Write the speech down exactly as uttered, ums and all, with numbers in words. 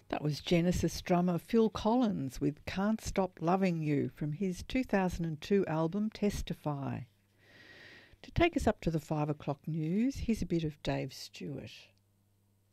That was Genesis drummer Phil Collins with Can't Stop Loving You from his two thousand two album Testify. To take us up to the five o'clock news, here's a bit of Dave Stewart.